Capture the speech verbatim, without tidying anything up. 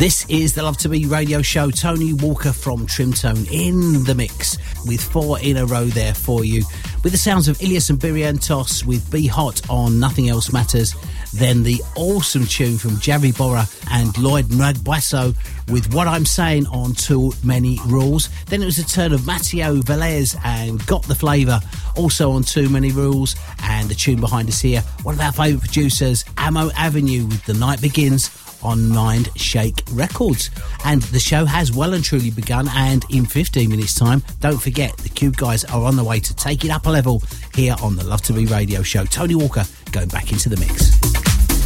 This is the Love to Be radio show. Tony Walker from Trimtone in the mix with four in a row there for you. With the sounds of Ilias and Biriantos with Be Hot on Nothing Else Matters. Then the awesome tune from Javi Bora and Lloyd Nagbasso with What I'm Saying on Too Many Rules. Then it was a turn of Matteo Velez and Got the Flavour, also on Too Many Rules. And the tune behind us here, one of our favourite producers, Ammo Avenue with The Night Begins on Mind Shake Records. And the show has well and truly begun, and in fifteen minutes time, don't forget, the Cube guys are on the way to take it up a level here on the Love to Be radio show. Tony Walker going back into the mix.